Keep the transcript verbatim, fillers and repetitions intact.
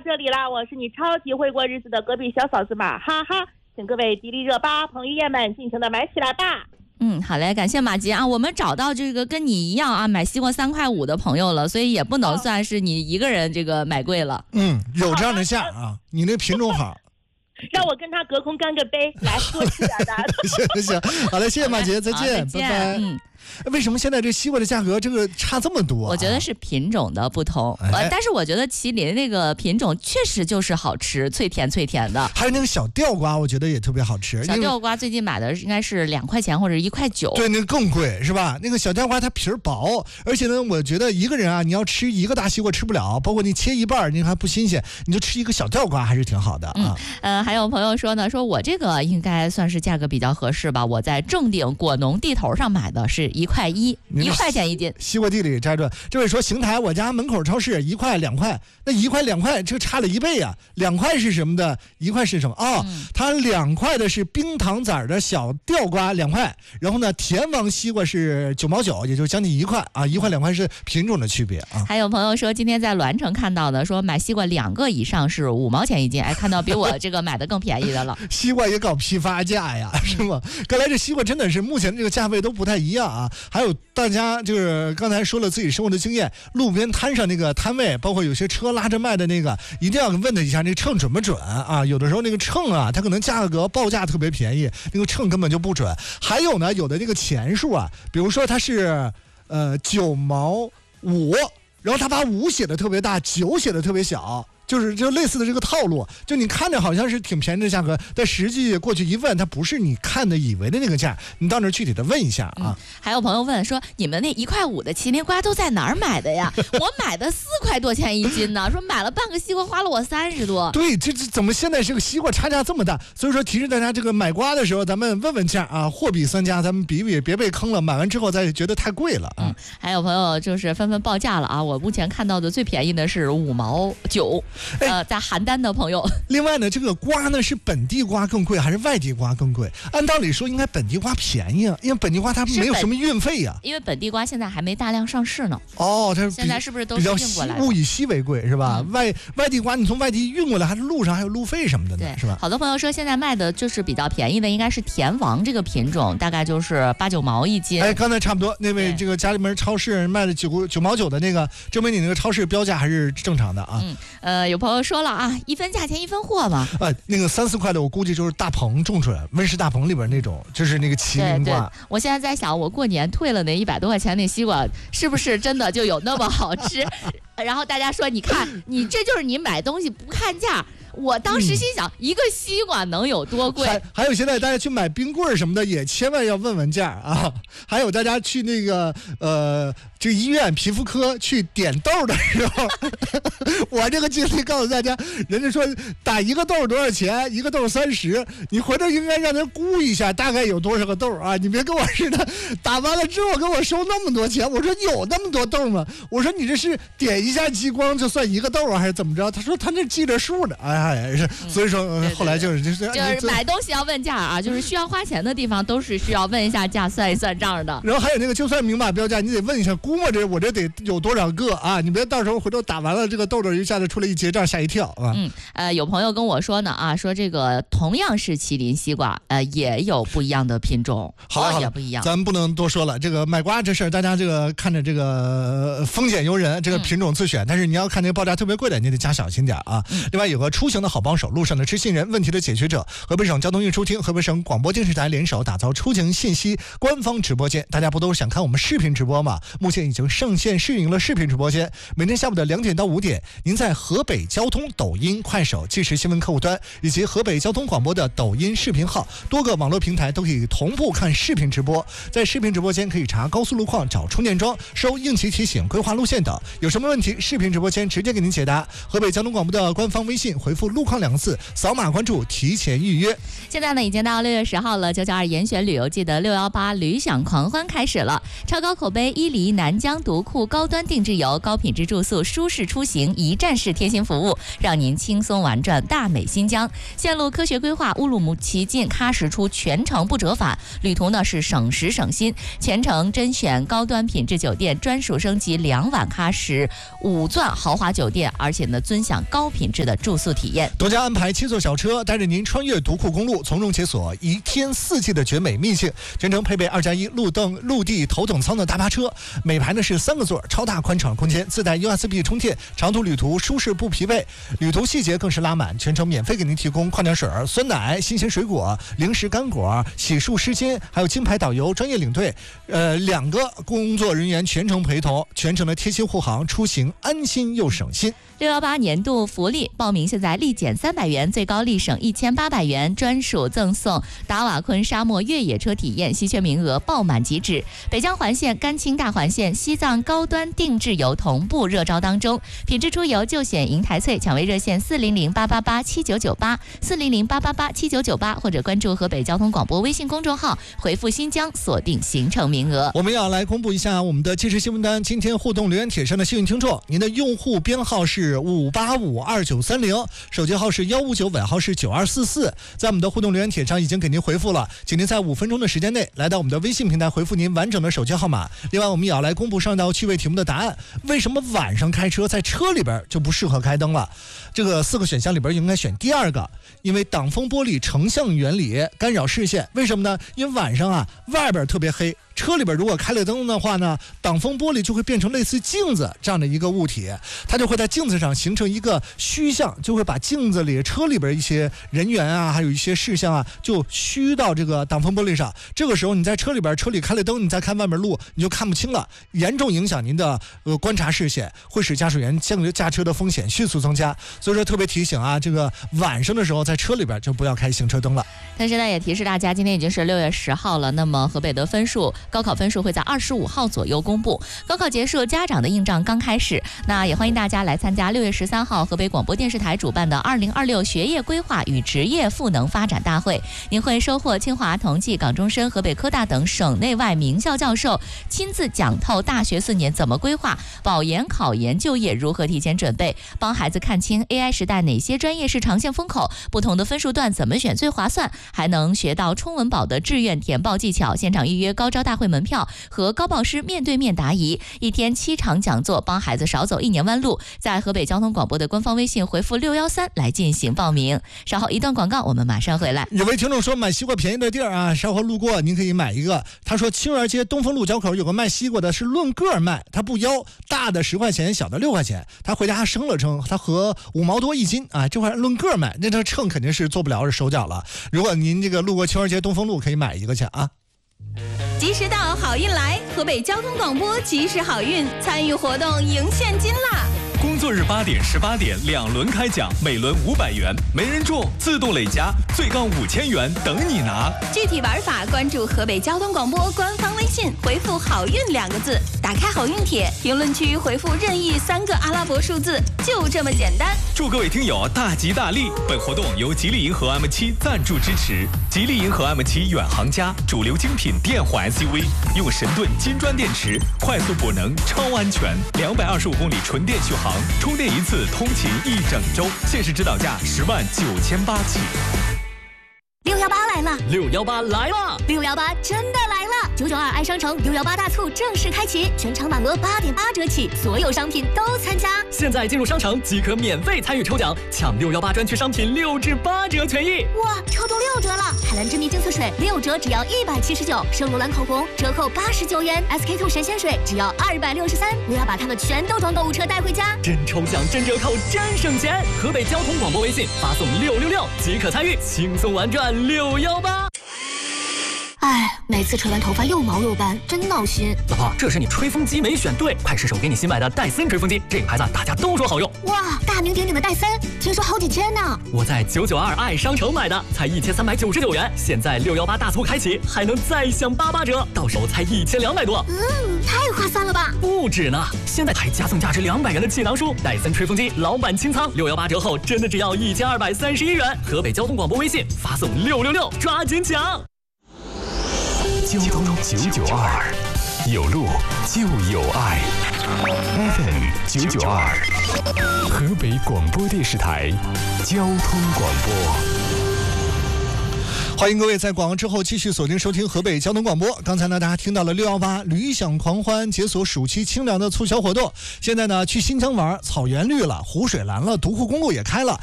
这里啦，我是你超级会过日子的隔壁小嫂子马哈哈，请各位迪丽热巴、彭于晏们尽情的买起来吧。 嗯，好嘞，感谢马吉啊，我们找到这个跟你一样啊买西瓜三块五的朋友了，所以也不能算是你一个人这个买贵了。 嗯，有这样的价啊，你那品种好。 让我跟他隔空干个杯，来多吃点的。 行行，好嘞，谢谢马杰，再见， 拜拜。 嗯。 为什么现在这西瓜的价格这个差这么多、啊？ 我觉得是品种的不同， 哎、 呃，但是我觉得麒麟那个品种确实就是好吃，脆甜脆甜的。 还有那个小吊瓜，我觉得也特别好吃。 小吊瓜最近买的应该是两块钱或者一块九。 对，那个更贵是吧？那个小吊瓜它皮儿薄，而且呢，我觉得一个人啊，你要吃一个大西瓜吃不了，包括你切一半你还不新鲜，你就吃一个小吊瓜还是挺好的啊。 嗯，呃，还有朋友说呢，说我这个应该算是价格比较合适吧，我在正定果农地头上买的是一块一。一块钱一斤， 西瓜地里摘着。这位说邢台我家门口超市一块两块，那一块两块这差了一倍啊！两块是什么的？一块是什么？哦，嗯、它两块的是冰糖籽的小吊瓜两块，然后呢甜王西瓜是九毛九，也就将近一块啊，一块两块是品种的区别啊。 还有朋友说今天在栾城看到的，说买西瓜两个以上是五毛钱一斤，哎，看到比我这个买的更便宜的了。 西瓜也搞批发价呀，是吗？看来这西瓜真的是目前这个价位都不太一样啊。还有大家就是刚才说了自己生活的经验，路边摊上那个摊位，包括有些车拉着卖的那个，一定要问他一下那个秤准不准啊？有的时候那个秤啊，它可能价格报价特别便宜，那个秤根本就不准。还有呢，有的那个钱数啊，比如说它是呃九毛五，然后他把五写的特别大，九写的特别小。就是就类似的这个套路，就你看着好像是挺便宜的价格，但实际过去一问，它不是你看的以为的那个价，你到那儿具体的问一下啊、嗯。 还有朋友问说，你们那一块五的麒麟瓜都在哪儿买的呀？我买的四块多钱一斤呢，说买了半个西瓜花了我三十多。 对，这这怎么现在这个西瓜差价这么大？所以说提示大家，这个买瓜的时候，咱们问问价啊，货比三家，咱们比比，别被坑了，买完之后再觉得太贵了啊。 嗯，还有朋友就是纷纷报价了啊，我目前看到的最便宜的是五毛九。呃，在邯郸的朋友。 另外呢，这个瓜呢是本地瓜更贵还是外地瓜更贵？按道理说应该本地瓜便宜啊，因为本地瓜它没有什么运费呀、啊。 因为本地瓜现在还没大量上市呢。 哦，它现在是不是都是运过来的？ 物以稀为贵是吧？嗯、外外地瓜你从外地运过来，还是路上还有路费什么的呢？ 对， 是吧？ 好多朋友说现在卖的就是比较便宜的，应该是甜王这个品种，大概就是八九毛一斤。 哎，刚才差不多，那位这个家里面超市卖的九九毛九的那个，证明你那个超市标价还是正常的啊。 嗯，呃，有朋友说了啊。啊，一分价钱一分货嘛。 啊，那个三四块的，我估计就是大棚种出来，温室大棚里边那种，就是那个麒麟瓜。 对对，我现在在想，我过年退了那一百多块钱那西瓜，是不是真的就有那么好吃？然后大家说，你看，你这就是你买东西不看价。我当时心想、嗯、一个西瓜能有多贵？ 还还有现在大家去买冰棍什么的也千万要问问价啊！还有大家去那个呃这个医院皮肤科去点豆的时候，我这个经历告诉大家，人家说打一个豆多少钱？一个豆三十，你回头应该让他估一下大概有多少个豆啊！你别跟我似的，打完了之后跟我收那么多钱。我说有那么多豆吗？我说你这是点一下激光就算一个豆啊，还是怎么着？他说他那记着数的，哎。哎，是，所以说、嗯、后来就是就是就是买东西要问价啊，就是需要花钱的地方都是需要问一下价，算一算账的。 然后还有那个，就算明码标价，你得问一下，估摸着我这得有多少个啊？你别到时候回头打完了这个豆豆一下子出来一结账吓一跳啊。 嗯，呃，有朋友跟我说呢啊，说这个同样是麒麟西瓜，呃，也有不一样的品种， 好了、哦、 也不一样。 咱们不能多说了，这个买瓜这事儿，大家这个看着这个丰俭由人，这个品种自选，嗯、但是你要看那个报价特别贵的，你得加小心点啊。嗯、另外有个出行的好帮手，路上的知信人，问题的解决者，河北省交通运输厅、河北省广播电视台联手打造出行信息官方直播间。大家不都是想看我们视频直播吗？目前已经上线试营了视频直播间，每天下午的两点到五点，您在河北交通抖音、快手、即时新闻客户端以及河北交通广播的抖音视频号，多个网络平台都可以同步看视频直播。在视频直播间可以查高速路况、找充电桩、收应急提醒、规划路线等。有什么问题，视频直播间直接给您解答。河北交通广播的官方微信回复复路况两个字，扫码关注提前预约。 现在呢已经到六月十号了，九九二严选旅游季的六幺八旅享狂欢开始了。超高口碑伊犁南疆独库高端定制游，高品质住宿，舒适出行，一站式贴心服务，让您轻松玩转大美新疆。线路科学规划，乌鲁木齐进喀什出，全程不折返。旅途呢是省时省心，全程甄选高端品质酒店，专属升级两晚喀什五钻豪华酒店，而且呢尊享高品质的住宿体验。 独家安排七座小车，带着您穿越独库公路，从容解锁一天四季的绝美秘境。全程配备二加一路灯陆地头等舱的大巴车，每排呢是三个座，超大宽敞空间，自带 U S B 充电，长途旅途舒适不疲惫。旅途细节更是拉满，全程免费给您提供矿泉水、酸奶、新鲜水果、零食干果、洗漱湿巾，还有金牌导游、专业领队，呃，两个工作人员全程陪同，全程的贴心护航，出行安心又省心。 六幺八年度福利报名现在立减三百元，最高立省一千八百元，专属赠送达瓦昆沙漠越野车体验，稀缺名额爆满即止。北疆环线、甘青大环线、西藏高端定制游同步热招当中，品质出游就选银台翠，抢位热线四零零八八八七九九八四零零八八八七九九八，或者关注河北交通广播微信公众号，回复新疆锁定行程名额。 我们要来公布一下我们的即时新闻单，今天互动留言帖上的幸运听众，您的用户编号是五八五二九三零，手机号是一五九，尾号是九二四四，在我们的互动留言帖上已经给您回复了，请您在五分钟的时间内来到我们的微信平台回复您完整的手机号码。另外我们也要来公布上道趣味题目的答案，为什么晚上开车在车里边就不适合开灯了？这个四个选项里边应该选第二个，因为挡风玻璃成像原理干扰视线。为什么呢？因为晚上啊外边特别黑，车里边如果开了灯的话呢，挡风玻璃就会变成类似镜子这样的一个物体，它就会在镜子上形成一个虚像，就会把镜子里车里边一些人员啊还有一些事项啊就虚到这个挡风玻璃上。这个时候你在车里边，车里开了灯，你再看外面路你就看不清了，严重影响您的呃观察视线，会使驾驶员驾车的风险迅速增加。所以说特别提醒啊，这个晚上的时候在车里边就不要开行车灯了。 但是呢也提示大家，今天已经是六月十号了，那么河北的分数高考分数会在二十五号左右公布。高考结束，家长的硬仗刚开始，那也欢迎大家来参加六月十三号河北广播电视台主办的二零二六学业规划与职业赋能发展大会。您会收获清华、同济、港中深、河北科大等省内外名校教授亲自讲透大学四年怎么规划，保研、考研、就业如何提前准备，帮孩子看清 A I 时代哪些专业是长线风口，不同的分数段怎么选最划算，还能学到冲文保的志愿填报技巧，现场预约高招大会门票和高报师面对面答疑，一天七场讲座，帮孩子少走一年弯路。在河北交通广播的官方微信回复六一三来进行报名。稍后一段广告，我们马上回来。 有位听众说买西瓜便宜的地儿啊，稍后路过您可以买一个。他说清源街东风路交口有个卖西瓜的，是论个卖，他不腰，大的十块钱，小的六块钱。他回家称了称，他合五毛多一斤啊，这块论个卖，那他秤肯定是做不了手脚了。如果您这个路过清源街东风路，可以买一个去啊。 及时到，好运来！河北交通广播及时好运，参与活动赢现金啦！ 工作日八点、十八点两轮开奖，每轮五百元，没人中自动累加，最高五千元等你拿。 具体玩法关注河北交通广播官方微信，回复“好运”两个字，打开好运帖，评论区回复任意三个阿拉伯数字，就这么简单。 祝各位听友大吉大利！本活动由吉利银河 M 七赞助支持。吉利银河 M 七远航家，主流精品电混 S U V， 用神盾金砖电池，快速补能，超安全，两百二十五公里纯电续航。充电一次通勤一整周，限时指导价十万九千八起。 六幺八来了， 六幺八来了， 六幺八真的来了！九九二爱商城六幺八大促正式开启，全场满额八点八折起，所有商品都参加。 现在进入商城即可免费参与抽奖，抢六幺八专区商品六至八折权益。 哇，抽中六折了！海蓝之谜净色水六折只要一百七十九，圣罗兰口红折扣八十九元 ，S K two 神仙水只要二百六十三。我要把它们全都装购物车带回家。 真抽奖，真折扣，真省钱！河北交通广播微信发送六六六即可参与，轻松玩转六幺八。 哎，每每次吹完头发又毛又斑，真闹心。 老婆，这是你吹风机没选对，快试试我给你新买的戴森吹风机，这个牌子大家都说好用。 哇，大名鼎鼎的戴森，听说好几千呢。 我在九九二爱商城买的，才一千三百九十九元，现在六幺八大促开启，还能再享八八折，到手才一千两百多。 嗯，太划算了吧？ 不止呢，现在还加送价值两百元的气囊书，戴森吹风机老版清仓，六幺八折后真的只要一千二百三十一元。河北交通广播微信发送六六六，抓紧抢！ 交通九九二，有路就有爱。F M 九九二，河北广播电视台交通广播。 欢迎各位在广告之后继续锁定收听河北交通广播。刚才呢，大家听到了六幺八旅享狂欢解锁暑期清凉的促销活动。现在呢，去新疆玩，草原绿了，湖水蓝了，独库公路也开了。